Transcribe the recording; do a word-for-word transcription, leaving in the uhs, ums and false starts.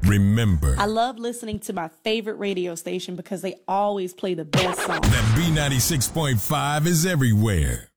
Remember, I love listening to my favorite radio station because they always play the best songs. That B ninety-six point five is everywhere.